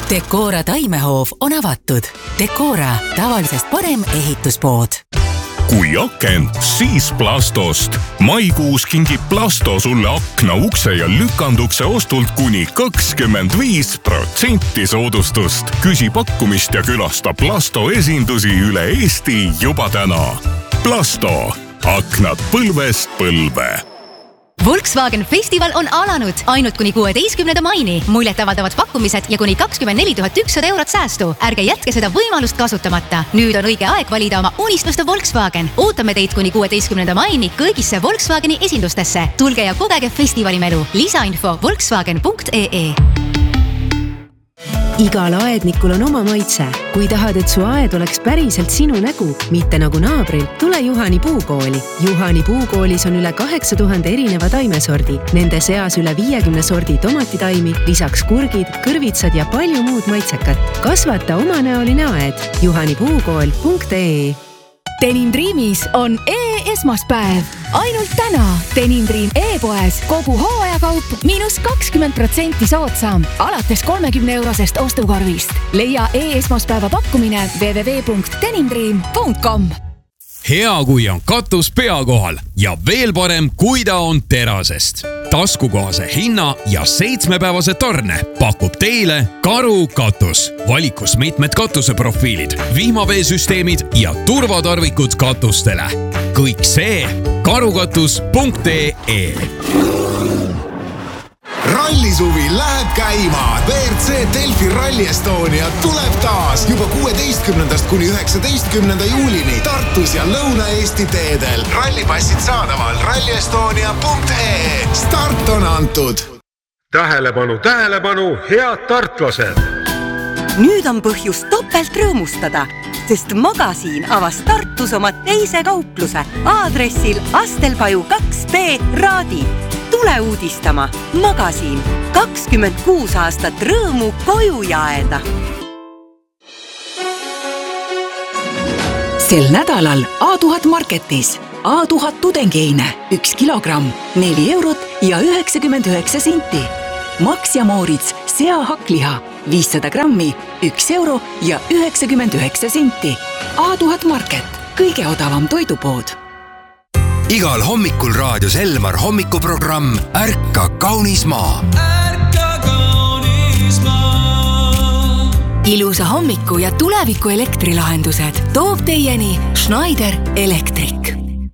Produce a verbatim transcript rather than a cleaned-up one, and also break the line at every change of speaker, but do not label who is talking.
Decora taimehoov on avatud. Decora, tavalisest parem ehituspood.
Kui aken, siis Plastost. Maikuus kingib Plasto sulle akna, ukse ja lükandukse ostult kuni kakskümmend viis protsenti soodustust. Küsi pakkumist ja külasta Plasto esindusi üle Eesti juba täna. Plasto. Aknad põlvest põlve.
Volkswagen festival on alanud ainult kuni kuueteistkümnenda maini. Muljet avaldavad pakkumised ja kuni kakskümmend neli tuhat ükssada eurot säästu. Ärge jätke seda võimalust kasutamata. Nüüd on õige aeg valida oma unistuste Volkswagen. Ootame teid kuni kuueteistkümnenda maini kõigisse Volkswageni esindustesse. Tulge ja kogege festivalimeelu. Lisainfo volkswagen punkt ee.
Igal aednikul on oma maitse. Kui tahad, et su aed oleks päriselt sinu nägu, mitte nagu naabril, tule Juhani puukooli. Juhani puukoolis on üle kaheksa tuhande erineva taimesordi. Nende seas üle viiekümne sordi tomatitaimi, lisaks kurgid, kõrvitsad ja palju muud maitsekat. Kasvata omanäoline aed. juhani puukool punkt ee.
Denim Dreamis on e-esmaspäev. Ainult täna Denim Dream e-poes kogu hooajakaup miinus kakskümmend protsenti soodsam. Alates kolmekümne eurosest ostukorvist. Leia e-esmaspäeva pakkumine w w w punkt denim dream punkt com.
Hea, kui on katus pea kohal ja veel parem, kui ta on terasest. Taskukohase hinna ja seitsmepäevase tarne pakub teile Karu katus. Valikus mitmed katuseprofiilid, vihmaveesüsteemid ja turvatarvikud katustele. Kõik see karukatus punkt ee.
Rallisuvi läheb käima. V R C Delfi Rally Estonia tuleb taas juba kuueteistkümnendast kuni üheksateistkümnenda juulini Tartus ja Lõuna-Eesti teedel. Rallipassid saadaval ralli estonia punkt ee. Start on antud.
Tähelepanu, tähelepanu, head tartlased!
Nüüd on põhjus topelt rõõmustada, sest Magasiin avas Tartus oma teise kaupluse aadressil Astelpaju kaks B Raadi. Tule uudistama. Magasiin. kakskümmend kuus aastat rõõmu koju jaeda.
Sel nädalal A tuhat Marketis. A tuhat tudengeine, üks kilogramm, neli eurot ja üheksakümmend üheksa sinti. Max ja Moritz seahakliha, viissada grammi, üks euro ja üheksakümmend üheksa sinti. A tuhat Market, kõige odavam toidupood.
Igal hommikul raadios Elmar hommikuprogramm Ärka kaunis maa.
Ärka kaunis maa.
Ilusa hommiku ja tuleviku elektrilahendused toob teieni Schneider Electric.